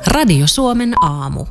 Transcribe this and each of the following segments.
Radio Suomen aamu.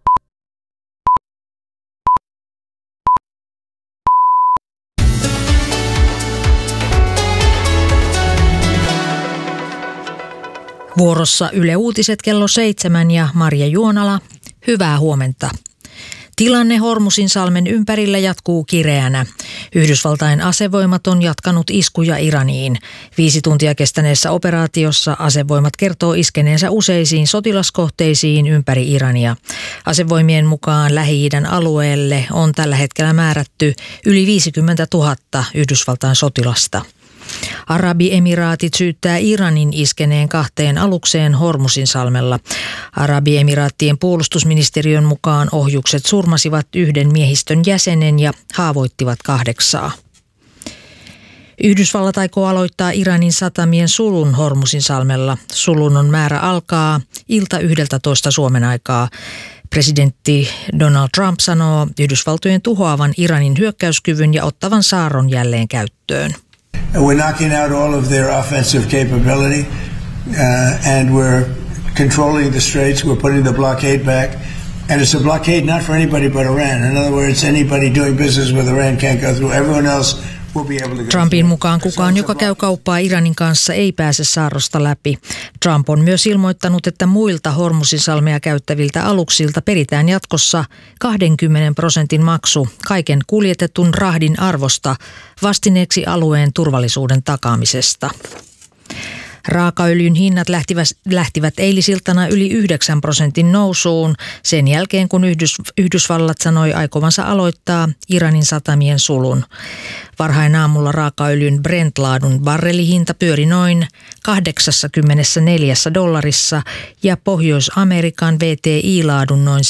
Vuorossa Yle Uutiset kello 7 ja Marja Juonala. Hyvää huomenta. Tilanne Hormuzinsalmen ympärillä jatkuu kireänä. Yhdysvaltain asevoimat on jatkanut iskuja Iraniin. 5 tuntia kestäneessä operaatiossa asevoimat kertoo iskeneensä useisiin sotilaskohteisiin ympäri Irania. Asevoimien mukaan Lähi-idän alueelle on tällä hetkellä määrätty yli 50 000 Yhdysvaltain sotilasta. Arabiemiraatit syyttää Iranin iskeneen 2 alukseen Hormuzinsalmella. Arabiemiraattien puolustusministeriön mukaan ohjukset surmasivat 1 miehistön jäsenen ja haavoittivat 8. Yhdysvallat aikoo aloittaa Iranin satamien sulun Hormuzinsalmella. Sulun on määrä alkaa ilta 11 Suomen aikaa. Presidentti Donald Trump sanoo Yhdysvaltojen tuhoavan Iranin hyökkäyskyvyn ja ottavan saaron jälleen käyttöön. We're knocking out all of their offensive capability, and we're controlling the straits. We're putting the blockade back, and it's a blockade not for anybody but Iran. In other words, anybody doing business with Iran can't go through. Everyone else will be able to go. Trumpin mukaan kukaan, joka käy kauppaa Iranin kanssa, ei pääse saarrosta läpi. Trump on myös ilmoittanut, että muilta Hormuzinsalmea käyttäviltä aluksilta peritään jatkossa 20% maksu kaiken kuljetetun rahdin arvosta vastineeksi alueen turvallisuuden takaamisesta. Raakaöljyn hinnat lähtivät eilisiltana yli 9% nousuun sen jälkeen, kun Yhdysvallat sanoi aikovansa aloittaa Iranin satamien sulun. Varhain aamulla raakaöljyn Brent-laadun barrelihinta pyöri noin $84 ja Pohjois-Amerikan WTI-laadun noin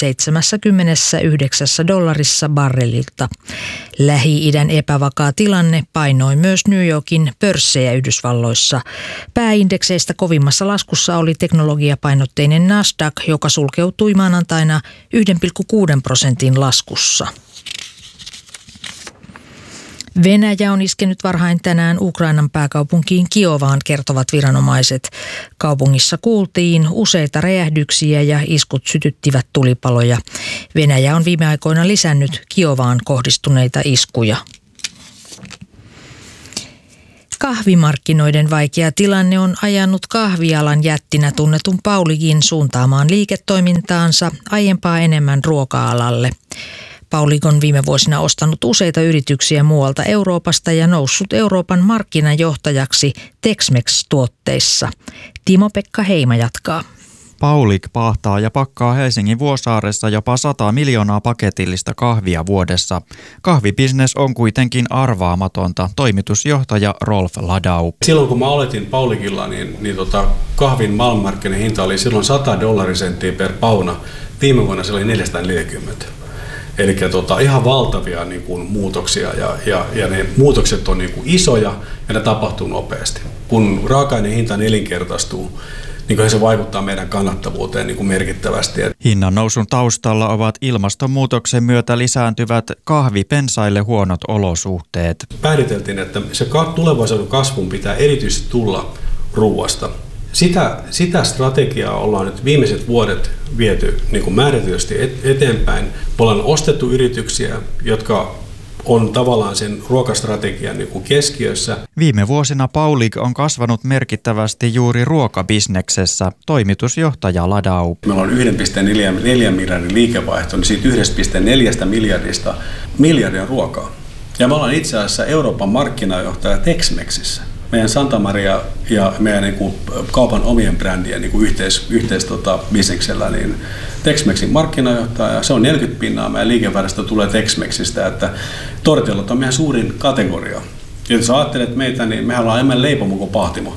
$79 barrelilta. Lähi-idän epävakaa tilanne painoi myös New Yorkin pörssejä Yhdysvalloissa. Pääindekseistä kovimmassa laskussa oli teknologiapainotteinen Nasdaq, joka sulkeutui maanantaina 1,6% laskussa. Venäjä on iskenyt varhain tänään Ukrainan pääkaupunkiin Kiovaan, kertovat viranomaiset. Kaupungissa kuultiin useita räjähdyksiä ja iskut sytyttivät tulipaloja. Venäjä on viime aikoina lisännyt Kiovaan kohdistuneita iskuja. Kahvimarkkinoiden vaikea tilanne on ajanut kahvialan jättinä tunnetun Pauligin suuntaamaan liiketoimintaansa aiempaa enemmän ruoka-alalle. Paulig on viime vuosina ostanut useita yrityksiä muualta Euroopasta ja noussut Euroopan markkinajohtajaksi Tex-Mex-tuotteissa. Timo-Pekka Heima jatkaa. Paulig pahtaa ja pakkaa Helsingin Vuosaaressa jopa 100 miljoonaa paketillista kahvia vuodessa. Kahvibisnes on kuitenkin arvaamatonta, toimitusjohtaja Rolf Ladau. Silloin kun mä aloitin Pauligilla, niin kahvin maailmanmarkkinen hinta oli silloin $100 per pauna. Viime vuonna se oli 440. Eli ihan valtavia niin kuin, muutoksia ja ne muutokset on niin kuin, isoja ja ne tapahtuu nopeasti. Kun raaka-aineen hinta nelinkertaistuu, niin se vaikuttaa meidän kannattavuuteen niin kuin merkittävästi. Hinnan nousun taustalla ovat ilmastonmuutoksen myötä lisääntyvät kahvipensaille huonot olosuhteet. Pääteltiin, että se tulevaisuuden kasvun pitää erityisesti tulla ruuasta. Sitä strategiaa ollaan nyt viimeiset vuodet viety niin kuin määrätysti eteenpäin. Me ollaan ostettu yrityksiä, jotka on tavallaan sen ruokastrategian niin kuin keskiössä. Viime vuosina Paulig on kasvanut merkittävästi juuri ruokabisneksessä, toimitusjohtaja Ladau. Meillä on 1,4 miljardin liikevaihto, niin siitä 1,4 miljardista miljardia ruokaa. Ja me ollaan itse asiassa Euroopan markkinajohtaja Tex-Mexissä. Meidän Santa Maria ja meidän niin kuin, kaupan omien brändien niin bisneksellä niin Tex-Mexin markkinajohtaja, se on 40% meidän liikevaihdosta tulee Tex-Mexistä, että tortillat on meidän suurin kategoria. Ja jos ajattelet meitä, niin mehän ollaan enemmän leipomo kuin pahtimo.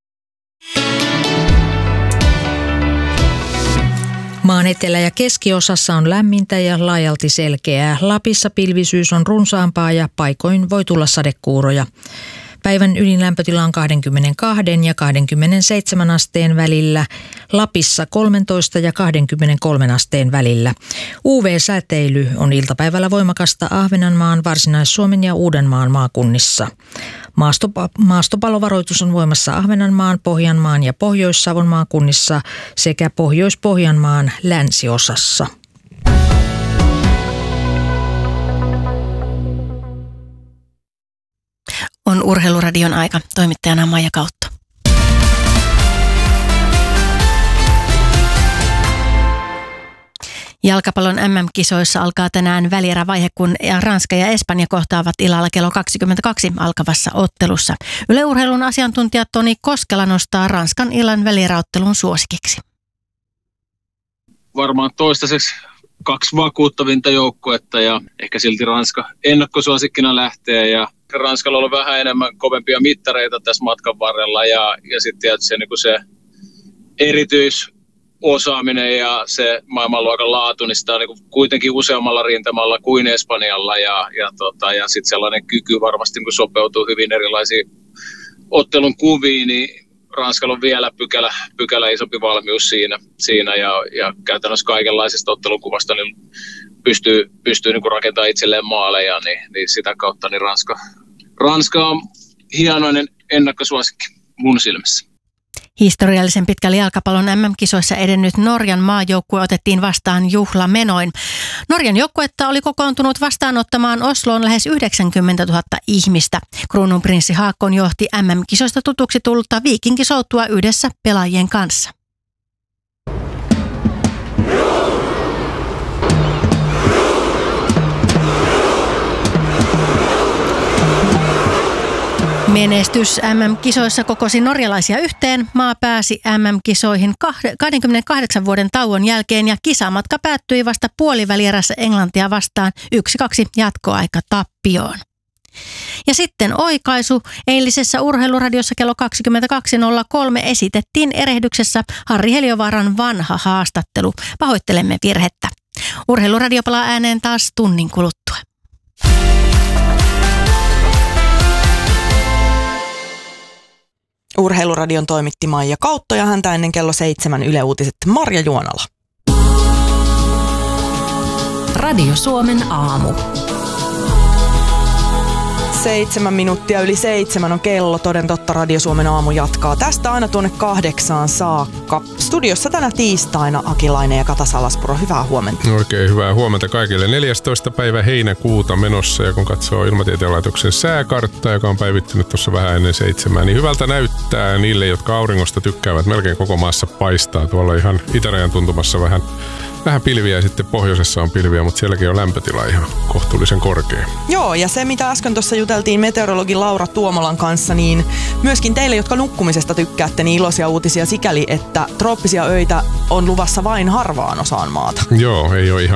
Maan etelä- ja keskiosassa on lämmintä ja laajalti selkeää. Lapissa pilvisyys on runsaampaa ja paikoin voi tulla sadekuuroja. Päivän ydinlämpötila on 22 ja 27 asteen välillä, Lapissa 13 ja 23 asteen välillä. UV-säteily on iltapäivällä voimakasta Ahvenanmaan, Varsinais-Suomen ja Uudenmaan maakunnissa. Maastopalovaroitus on voimassa Ahvenanmaan, Pohjanmaan ja Pohjois-Savon maakunnissa sekä Pohjois-Pohjanmaan länsiosassa. On Urheiluradion aika. Toimittajana Maija Kautto. Jalkapallon MM-kisoissa alkaa tänään välierävaihe, kun Ranska ja Espanja kohtaavat illalla kello 22 alkavassa ottelussa. Yle Urheilun asiantuntija Toni Koskela nostaa Ranskan illan välieräottelun suosikiksi. Varmaan toistaiseksi 2 vakuuttavinta joukkuetta ja ehkä silti Ranska ennakkosuosikkina lähtee ja Ranskalla on vähän enemmän kovempia mittareita tässä matkan varrella ja sitten tietysti se erityisosaaminen ja se maailmanluokan laatu, niin sitä on niin kuitenkin useammalla rintamalla kuin Espanjalla ja sitten sellainen kyky varmasti niin sopeutuu hyvin erilaisiin ottelun kuviin, niin Ranskalla on vielä pykälä isompi valmius siinä ja käytännössä kaikenlaisesta ottelukuvasta niin pystyy niin rakentamaan itselleen maaleja, niin sitä kautta niin Ranska on hienoinen ennakkosuosikki mun silmissä. Historiallisen pitkällä jalkapallon MM-kisoissa edennyt Norjan maajoukkue otettiin vastaan juhlamenoin. Norjan joukkuetta oli kokoontunut vastaanottamaan Osloon lähes 90 000 ihmistä. Kruununprinssi Haakon johti MM-kisoista tutuksi tullutta viikinkisoutua yhdessä pelaajien kanssa. Menestys MM-kisoissa kokosi norjalaisia yhteen. Maa pääsi MM-kisoihin 28 vuoden tauon jälkeen ja kisamatka päättyi vasta puolivälierässä Englantia vastaan 1-2 jatkoaikatappioon. Ja sitten oikaisu. Eilisessä Urheiluradiossa kello 22.03 esitettiin erehdyksessä Harri Heliövaaran vanha haastattelu. Pahoittelemme virhettä. Urheiluradio palaa ääneen taas tunnin kuluttua. Urheiluradion toimitti Maija Kautto ja häntä ennen kello 7 Yle Uutiset Marja Juonala. Radio Suomen aamu. 7 minuuttia yli 7 on kello. Toden totta Radio Suomen aamu jatkaa tästä aina tuonne 8 saakka. Studiossa tänä tiistaina Akilainen ja Kata Salaspuro. Hyvää huomenta. Oikein hyvää huomenta kaikille. 14. päivä heinäkuuta menossa ja kun katsoo Ilmatieteen laitoksen sääkarttaa, joka on päivittynyt tuossa vähän ennen 7, niin hyvältä näyttää niille, jotka auringosta tykkäävät. Melkein koko maassa paistaa. Tuolla ihan itärajan tuntumassa vähän pilviä ja sitten pohjoisessa on pilviä, mutta sielläkin on lämpötila ihan kohtuullisen korkea. Joo, ja se mitä äsken tuossa juteltiin meteorologi Laura Tuomolan kanssa, niin myöskin teille, jotka nukkumisesta tykkäätte, niin iloisia uutisia sikäli, että trooppisia öitä on luvassa vain harvaan osaan maata. Joo, ei ole ihan